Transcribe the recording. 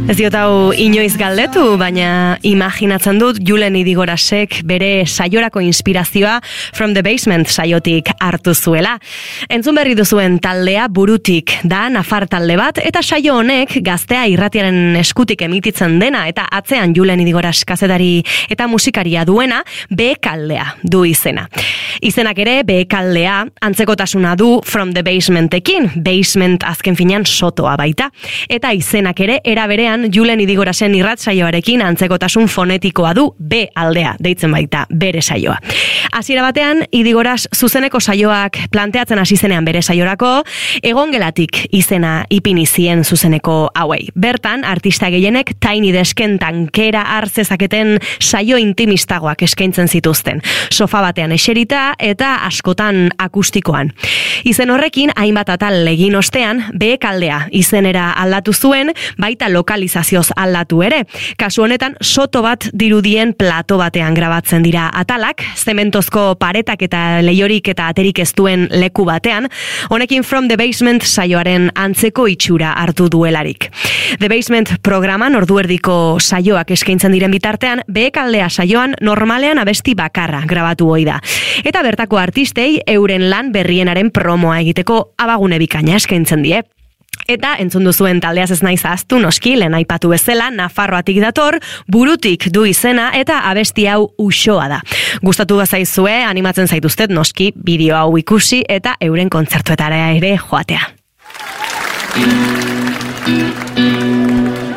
Ez diot hau inoiz galdetu, baina imaginatzen dut Julen Idigorasek bere saiorako inspirazioa From the Basement saiotik hartu zuela. Entzun berri duzuen taldea Burutik da, nafar talde bat, eta saio honek Gaztea irratiaren eskutik emititzen dena, eta atzean Julen Idigoras kazetari eta musikaria duena, Bekaldea du izena. Izenak ere, Bekaldea, antzekotasuna du From the Basementekin, basement azken finean sotoa baita, eta izenak ere, era berean Julen Idigorasen irratsaioarekin antzekotasun fonetikoa du, B aldea, deitzen baita, bere saioa. Hasiera batean, Idigoras zuzeneko saioak planteatzen hasi zenean bere saiorako, egongelatik izena ipini zien zuzeneko hauei. Bertan, artista gehienek Tiny Desken tankera hartzezaketen saio intimistagoak eskaintzen zituzten. Sofa batean eserita eta askotan akustikoan. Izen horrekin, hainbat atal egin ostean, Bekaldea izenera aldatu zuen, baita lokalizazioz aldatu ere. Kasu honetan, soto bat dirudien plato batean grabatzen dira atalak, zementozko paretak eta leiorik eta aterik ez duen leku batean, honekin From the Basement saioaren antzeko itxura hartu duelarik. The Basement programan orduerdiko saioak eskaintzen diren bitartean, Bekaldea saioan normalean abesti bakarra grabatu ohi da. Eta bertako artistei euren lan berrienaren promoa egiteko abagune bikaina eskaintzen die. Eta entzun duzuen taldeaz ez naiz ahaztu, noski, lehen aipatu bezala, Nafarroatik dator, Burutik du izena eta abesti hau Uxoa da. Gustatu bazaizue, animatzen zaituztet noski, bideo hau ikusi eta euren kontzertuetara ere joatea.